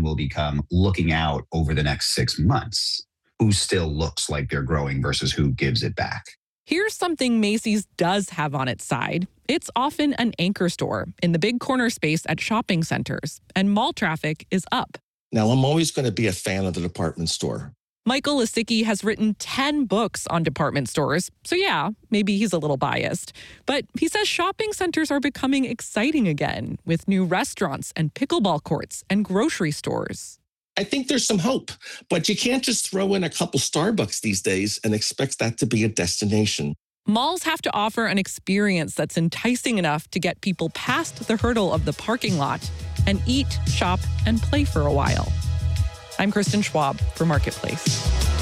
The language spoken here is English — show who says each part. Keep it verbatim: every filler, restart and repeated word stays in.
Speaker 1: will become looking out over the next six months. Who still looks like they're growing versus who gives it back.
Speaker 2: Here's something Macy's does have on its side. It's often an anchor store in the big corner space at shopping centers, and mall traffic is up.
Speaker 3: Now, I'm always going to be a fan of the department store.
Speaker 2: Michael Lisicki has written ten books on department stores, so yeah, maybe he's a little biased. But he says shopping centers are becoming exciting again, with new restaurants and pickleball courts and grocery stores.
Speaker 3: I think there's some hope, but you can't just throw in a couple Starbucks these days and expect that to be a destination.
Speaker 2: Malls have to offer an experience that's enticing enough to get people past the hurdle of the parking lot and eat, shop, and play for a while. I'm Kristen Schwab for Marketplace.